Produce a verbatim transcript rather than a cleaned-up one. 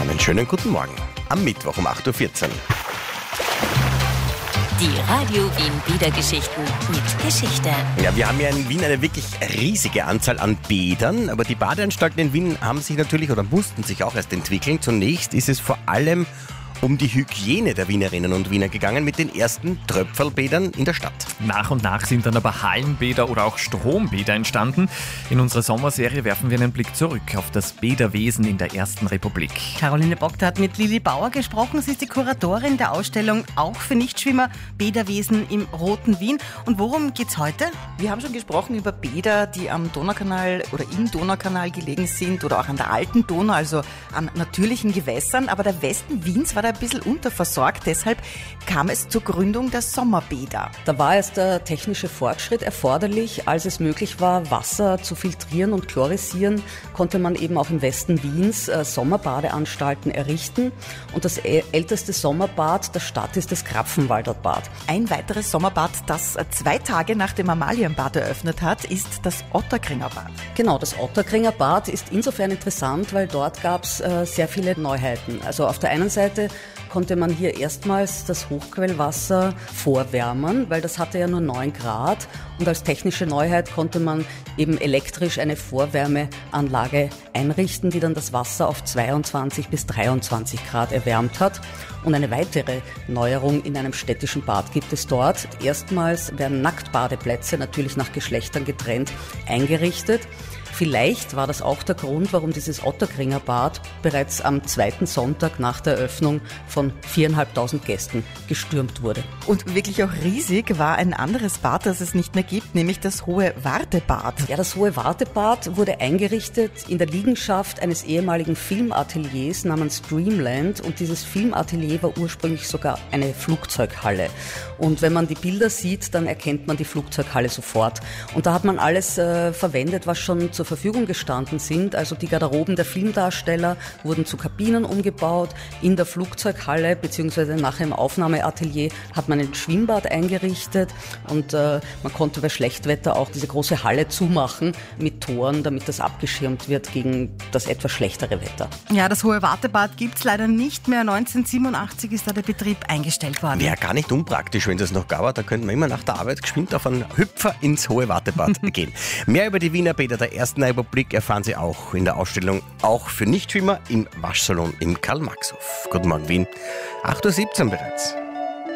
Einen schönen guten Morgen. Am Mittwoch um acht Uhr vierzehn. Die Radio Wien Bädergeschichten mit Geschichte. Ja, wir haben ja in Wien eine wirklich riesige Anzahl an Bädern, aber die Badeanstalten in Wien haben sich natürlich oder mussten sich auch erst entwickeln. Zunächst ist es vor allem um die Hygiene der Wienerinnen und Wiener gegangen mit den ersten Tröpfelbädern in der Stadt. Nach und nach sind dann aber Hallenbäder oder auch Strombäder entstanden. In unserer Sommerserie werfen wir einen Blick zurück auf das Bäderwesen in der Ersten Republik. Caroline Bockter hat mit Lili Bauer gesprochen. Sie ist die Kuratorin der Ausstellung Auch für Nichtschwimmer Bäderwesen im Roten Wien. Und worum geht's heute? Wir haben schon gesprochen über Bäder, die am Donaukanal oder im Donaukanal gelegen sind oder auch an der alten Donau, also an natürlichen Gewässern. Aber der Westen Wiens war da ein bisschen unterversorgt. Deshalb kam es zur Gründung der Sommerbäder. Da war erst der technische Fortschritt erforderlich. Als es möglich war, Wasser zu filtrieren und chlorisieren, konnte man eben auch im Westen Wiens äh, Sommerbadeanstalten errichten. Und das älteste Sommerbad der Stadt ist das Krapfenwalder Bad. Ein weiteres Sommerbad, das zwei Tage nach dem Amalienbad eröffnet hat, ist das Ottakringer Bad. Genau, das Ottakringer Bad ist insofern interessant, weil dort gab es äh, sehr viele Neuheiten. Also auf der einen Seite konnte man hier erstmals das Hochquellwasser vorwärmen, weil das hatte ja nur neun Grad. Und als technische Neuheit konnte man eben elektrisch eine Vorwärmeanlage einrichten, die dann das Wasser auf zweiundzwanzig bis dreiundzwanzig Grad erwärmt hat. Und eine weitere Neuerung in einem städtischen Bad gibt es dort. Erstmals werden Nacktbadeplätze, natürlich nach Geschlechtern getrennt, eingerichtet. Vielleicht war das auch der Grund, warum dieses Ottakringer Bad bereits am zweiten Sonntag nach der Eröffnung von viertausendfünfhundert Gästen gestürmt wurde. Und wirklich auch riesig war ein anderes Bad, das es nicht mehr gibt, nämlich das Hohe Wartebad. Ja, das Hohe Wartebad wurde eingerichtet in der Liegenschaft eines ehemaligen Filmateliers namens Dreamland. Und dieses Filmatelier war ursprünglich sogar eine Flugzeughalle. Und wenn man die Bilder sieht, dann erkennt man die Flugzeughalle sofort. Und da hat man alles äh, verwendet, was schon zur Verfügung gestanden sind. Also die Garderoben der Filmdarsteller wurden zu Kabinen umgebaut. In der Flugzeughalle bzw. nachher im Aufnahmeatelier hat man ein Schwimmbad eingerichtet und äh, man konnte bei Schlechtwetter auch diese große Halle zumachen mit Toren, damit das abgeschirmt wird gegen das etwas schlechtere Wetter. Ja, das Hohe Wartebad gibt's leider nicht mehr. neunzehnhundertsiebenundachtzig ist da der Betrieb eingestellt worden. Wäre gar nicht unpraktisch, wenn es noch gab. Da könnte man immer nach der Arbeit geschwind auf einen Hüpfer ins Hohe Wartebad gehen. Mehr über die Wiener Bäder der Ersten Republik erfahren Sie auch in der Ausstellung Auch für Nichtschwimmer im Waschsalon im Karl-Marx-Hof. Guten Morgen Wien, acht Uhr siebzehn bereits.